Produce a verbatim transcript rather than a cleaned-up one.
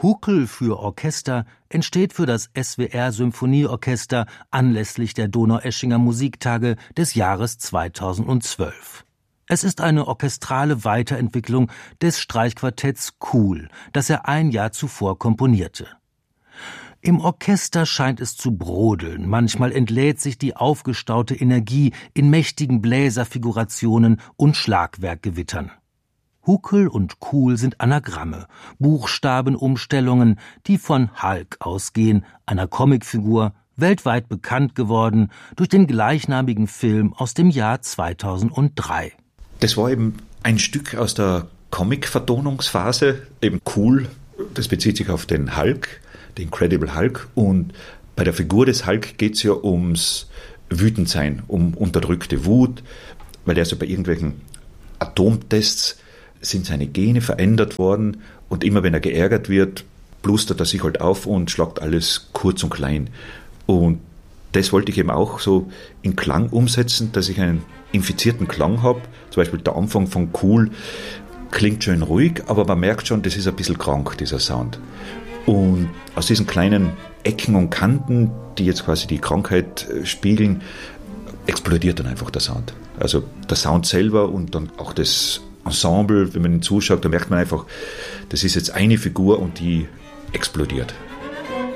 Huckel für Orchester entsteht für das S W R Symphonieorchester anlässlich der Donaueschinger Musiktage des Jahres zweitausendzwölf. Es ist eine orchestrale Weiterentwicklung des Streichquartetts Kuhl, das er ein Jahr zuvor komponierte. Im Orchester scheint es zu brodeln, manchmal entlädt sich die aufgestaute Energie in mächtigen Bläserfigurationen und Schlagwerkgewittern. Huckel und Kuhl sind Anagramme, Buchstabenumstellungen, die von Hulk ausgehen, einer Comicfigur, weltweit bekannt geworden durch den gleichnamigen Film aus dem Jahr zweitausenddrei. Das war eben ein Stück aus der Comic-Vertonungsphase, eben Kuhl, das bezieht sich auf den Hulk, den Incredible Hulk, und bei der Figur des Hulk geht es ja ums Wütendsein, um unterdrückte Wut, weil er so bei irgendwelchen Atomtests sind seine Gene verändert worden und immer wenn er geärgert wird, blustert er sich halt auf und schlagt alles kurz und klein. Und das wollte ich eben auch so in Klang umsetzen, dass ich einen infizierten Klang habe. Zum Beispiel der Anfang von Kuhl klingt schön ruhig, aber man merkt schon, das ist ein bisschen krank, dieser Sound. Und aus diesen kleinen Ecken und Kanten, die jetzt quasi die Krankheit spiegeln, explodiert dann einfach der Sound. Also der Sound selber und dann auch das Ensemble, wenn man ihn zuschaut, da merkt man einfach, das ist jetzt eine Figur und die explodiert.